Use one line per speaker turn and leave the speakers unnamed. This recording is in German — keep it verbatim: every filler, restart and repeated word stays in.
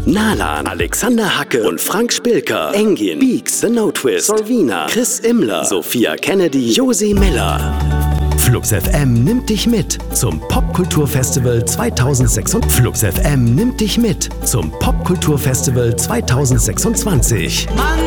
Nalan, Alexander Hacke und Frank Spilker, Engin, Beaks, The No Twist, Solvina, Chris Immler, Sophia Kennedy, Josie Miller. Flux F M nimmt dich mit zum Popkulturfestival zweitausendsechsundzwanzig. Flux F M nimmt dich mit zum Popkulturfestival zweitausendsechsundzwanzig.
Mann.